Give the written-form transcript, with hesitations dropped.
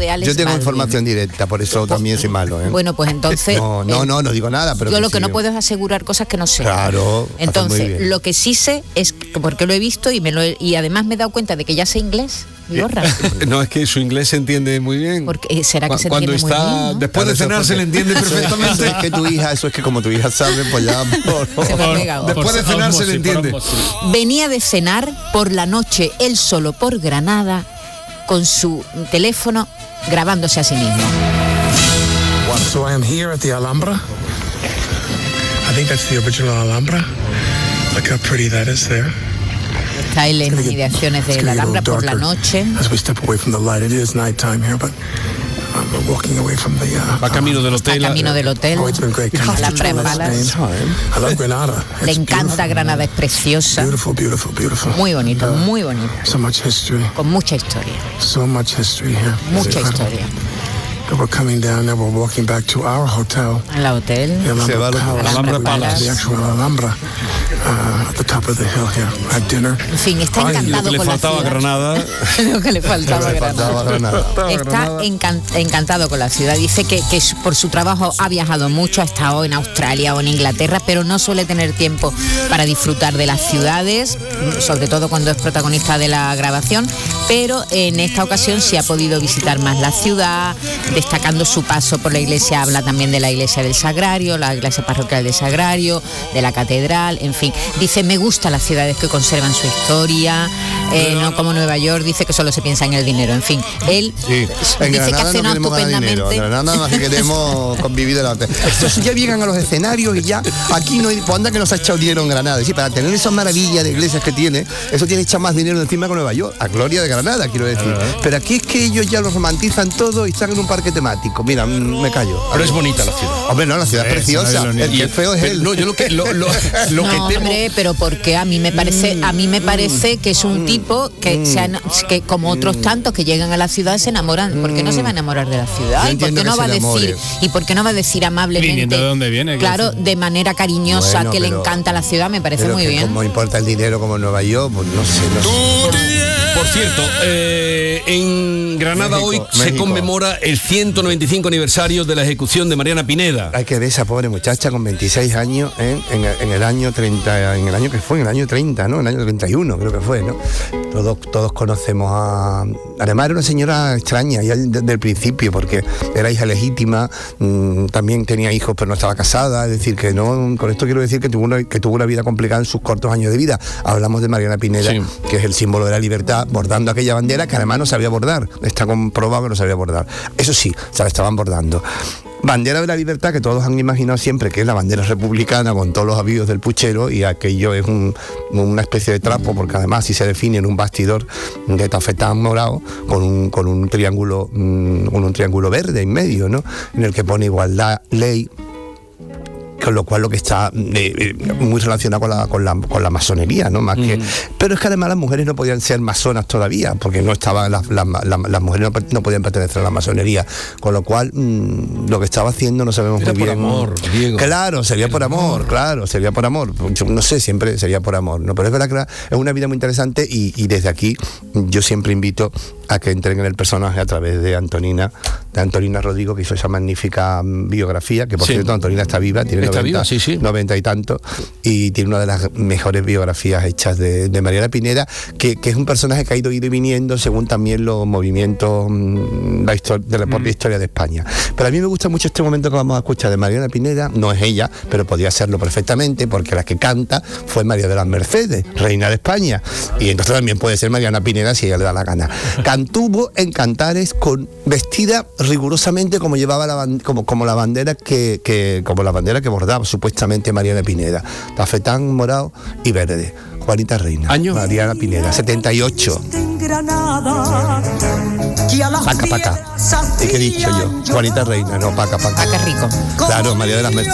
de Alex Yo tengo Baldwin. información directa, por eso también soy malo, ¿eh? Bueno, pues entonces... No digo nada, pero... Yo lo que sí, no puedo es asegurar cosas que no sé. Claro. Entonces, lo que sí sé es que, porque lo he visto y además me he dado cuenta de que ya sé inglés. No, es que su inglés se entiende muy bien. Porque será que se cuando entiende está muy bien, ¿no? después de cenar se le entiende perfectamente. Es que tu hija, eso es que como tu hija sabe, pues ya... Se me ha pegado. Después de cenar se le entiende. Venía de cenar por la noche, él solo por Granada, con su teléfono grabándose a sí mismo. So I am here at the Alhambra. I think that's the original Alhambra. Look how pretty that is there. Está él en las inmediaciones de la Alhambra por la noche. As we step away from the light, it is nighttime here, but I'm walking away from the. Va camino del hotel. Está camino del hotel. Oh, it's been great. Alhambra en Balas. I love Granada. Le encanta Granada, es preciosa. Beautiful, beautiful, beautiful. Muy bonito, muy bonito. So much history. Con mucha historia. So much history here. Mucha historia. We're coming down now, we're walking back to our hotel. En la hotel. The Alhambra Palace. The actual Alhambra. At the top of the hill here. At dinner. En fin, está encantado con la ciudad. Lo que le faltaba a Granada. Está encantado con la ciudad. Dice que por su trabajo ha viajado mucho, ha estado en Australia o en Inglaterra, pero no suele tener tiempo para disfrutar de las ciudades, sobre todo cuando es protagonista de la grabación, pero en esta ocasión sí ha podido visitar más la ciudad, destacando su paso por la iglesia. Habla también de la iglesia del Sagrario, la iglesia parroquial del Sagrario, de la catedral, en fin. Dice, me gustan las ciudades que conservan su historia, no como Nueva York, dice que solo se piensa en el dinero, en fin. Él dice que ha cenado estupendamente. En Granada nada más que queremos convivir delante. Entonces ya llegan a los escenarios y ya aquí no hay, pues anda que nos ha echado dinero en Granada. Sí, para tener esa maravilla de iglesias que tiene, eso tiene echar más dinero encima que Nueva York, a gloria de Granada, quiero decir. Pero aquí es que ellos ya lo romantizan todo y están en un parque temático. Mira, me callo. Pero es bonita la ciudad. Hombre, no, la ciudad es preciosa. El que es feo es él. No, yo lo que temo... Hombre, pero porque a mí me parece que es un tipo que que como otros tantos que llegan a la ciudad se enamoran. ¿Por qué no se va a enamorar de la ciudad? ¿Y por qué no va a decir amablemente? Viniendo de dónde viene. Claro, de manera cariñosa, bueno, que le encanta la ciudad, me parece muy bien. Como importa el dinero como en Nueva York, pues no sé. Por cierto, en Granada México, hoy se conmemora el 195 aniversario de la ejecución de Mariana Pineda. Hay que ver esa pobre muchacha con 26 años, en el año 30, en el año que fue, en el año 30, ¿no? En el año 31 creo que fue, ¿no? Todos conocemos a... Además era una señora extraña ya desde el principio, porque era hija legítima, también tenía hijos pero no estaba casada, es decir, que no, con esto quiero decir que tuvo una vida complicada en sus cortos años de vida. Hablamos de Mariana Pineda, sí, que es el símbolo de la libertad, bordando aquella bandera que además no sabía bordar, está comprobado que no sabía bordar. Eso sí, se la estaban bordando. Bandera de la libertad que todos han imaginado siempre que es la bandera republicana con todos los avíos del puchero, y aquello es una especie de trapo, porque además si se define en un bastidor de tafetán morado con un triángulo verde en medio, ¿no? En el que pone igualdad, ley, con lo cual lo que está muy relacionado con la masonería, ¿no? Más que, pero es que además las mujeres no podían ser masonas todavía, porque no estaban las mujeres no podían pertenecer a la masonería, con lo cual lo que estaba haciendo no sabemos muy bien. Por amor, Diego. Claro, sería por amor, claro, sería por amor. Yo no sé, siempre sería por amor, ¿no? Pero es verdad que es una vida muy interesante y desde aquí yo siempre invito a que entren en el personaje a través de Antonina Rodrigo, que hizo esa magnífica biografía, que por cierto Antonina está viva, tiene 90 y tanto, y tiene una de las mejores biografías hechas de Mariana Pineda, que es un personaje que ha ido y viniendo según también los movimientos de la propia historia de España. Pero a mí me gusta mucho este momento que vamos a escuchar de Mariana Pineda. No es ella, pero podría serlo perfectamente, porque la que canta fue María de las Mercedes, reina de España, y entonces también puede ser Mariana Pineda si ella le da la gana. Cantuvo en Cantares vestida rigurosamente como llevaba como la bandera que bordaba supuestamente Mariana Pineda, tafetán morado y verde. Juanita Reina. ¿Año? Mariana Pineda, 78. Paca. ¿Y qué he dicho yo? Juanita Reina, no, Paca. Paca rico. Claro, María de las Mercedes.